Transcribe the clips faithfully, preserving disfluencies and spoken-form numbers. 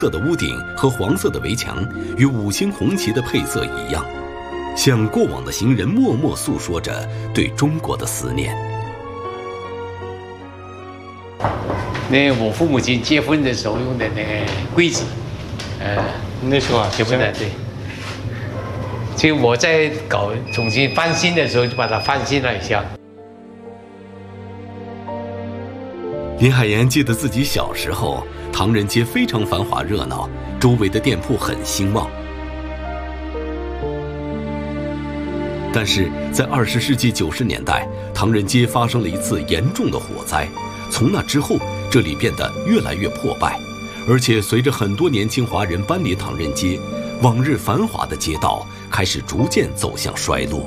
色的屋顶和黄色的围墙与五星红旗的配色一样，向过往的行人默默诉说着对中国的思念。 那我父母亲结婚的时候用的那个柜子，呃， 那时候啊， 结婚的对。所以我在搞重新翻新的时候，就把它翻新了一下。 林海岩记得自己小时候，唐人街非常繁华热闹，周围的店铺很兴旺。但是在二十世纪九十年代，唐人街发生了一次严重的火灾，从那之后，这里变得越来越破败，而且随着很多年轻华人搬离唐人街，往日繁华的街道开始逐渐走向衰落。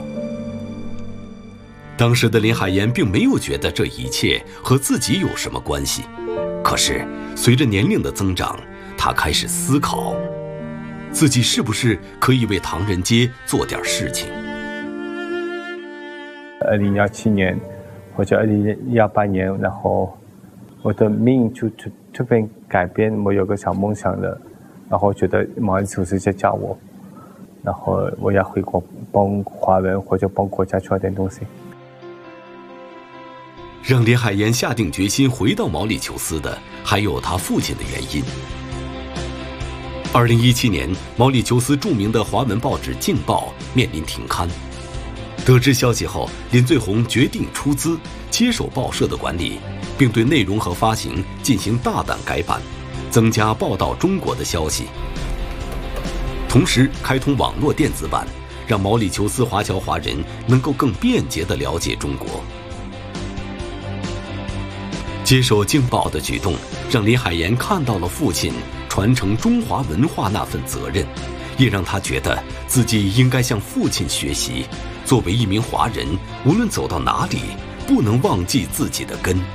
当时的林海岩并没有觉得这一切和自己有什么关系，可是随着年龄的增长，他开始思考，自己是不是可以为唐人街做点事情。 二零幺七年或者二零幺八年，然后我的命就突突然改变，我有个小梦想了，然后觉得毛里求斯在叫我，然后我要回国帮华人或者帮国家做点东西。 让林海岩下定决心回到毛里求斯的，还有他父亲的原因。二零一七年，毛里求斯著名的华文报纸《镜报》面临停刊。得知消息后，林最红决定出资接手报社的管理，并对内容和发行进行大胆改版，增加报道中国的消息。同时开通网络电子版，让毛里求斯华侨华人能够更便捷地了解中国。接手《镜报》的举动，让林海岩看到了父亲传承中华文化那份责任，也让他觉得自己应该向父亲学习。作为一名华人，无论走到哪里，不能忘记自己的根。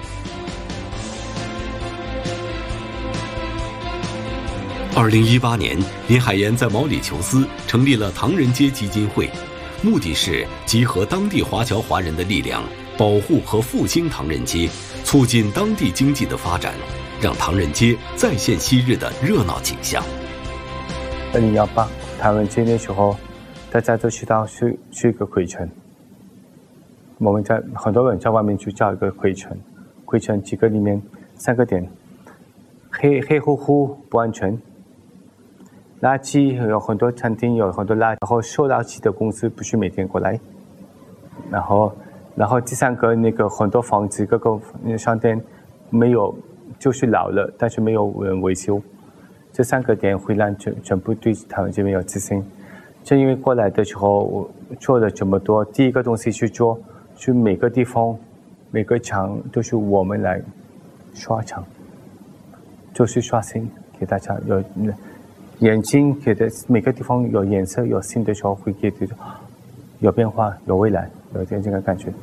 二零一八年，林海岩在毛里求斯成立了唐人街基金会，目的是集合当地华侨华人的力量，保护和复兴唐人街，促进当地经济的发展，让唐人街再现昔日的热闹景象。 二零幺八唐人街那时候，大家都知道是是一个灰尘，我们在很多人在外面就叫一个灰尘，灰尘几个里面三个点，黑黑乎乎不安全，垃圾有很多餐厅有很多垃圾，然后收垃圾的公司不是每天过来，然后然后第三个那个很多房子各个商店没有，就是老了，但是没有人维修，这三个点会让全全部对唐人街没有自信。正因为过来的时候我做了这么多，第一个东西去做，去每个地方每个墙都是我们来刷墙，就是刷新给大家有眼睛给的每个地方有颜色有新的时候，会给的有变化有未来，有点这个感觉。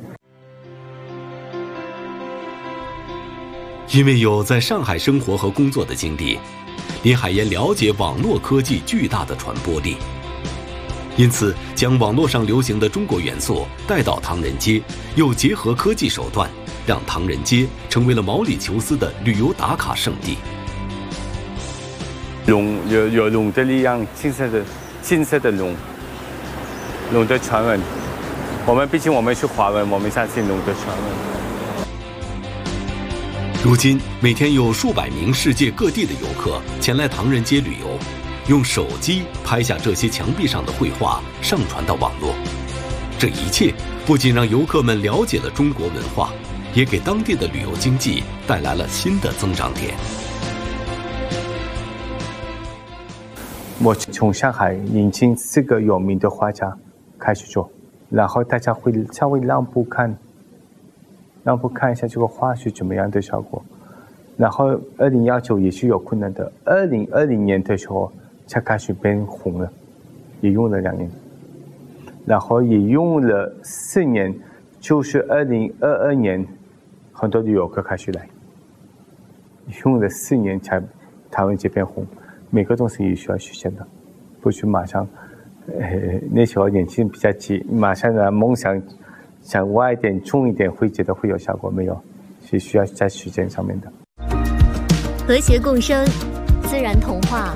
因为有在上海生活和工作的经历，林海岩了解网络科技巨大的传播力，因此将网络上流行的中国元素带到唐人街，又结合科技手段，让唐人街成为了毛里求斯的旅游打卡圣地。 龙有有龙的力量，金色的金色的龙，龙的传人。我们毕竟我们是华人，我们相信龙的传人。 如今每天有数百名世界各地的游客前来唐人街旅游，用手机拍下这些墙壁上的绘画，上传到网络。这一切不仅让游客们了解了中国文化，也给当地的旅游经济带来了新的增长点。 我从上海引进四个有名的画家开始做，然后大家会稍微让步看，让步看一下这个画是怎么样的效果。然后二零一九也是有困难的，二零二零年的时候才开始变红了，也用了两年，然后也用了四年，就是二零二二年很多旅游客开始来，用了四年才唐人街变红。每个东西也需要实现的，不是马上，呃，那时候年轻比较急，马上的梦想想歪一点、重一点，会觉得会有效果，没有，是需要在时间上面的。 和谐共生， 自然童话。